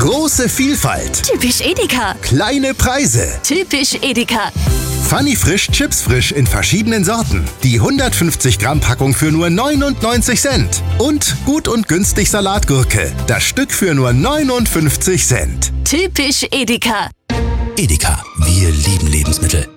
Große Vielfalt. Typisch Edeka. Kleine Preise. Typisch Edeka. Funny Frisch Chips Frisch in verschiedenen Sorten. Die 150 Gramm Packung für nur 99 Cent. Und gut und günstig Salatgurke. Das Stück für nur 59 Cent. Typisch Edeka. Edeka, wir lieben Lebensmittel.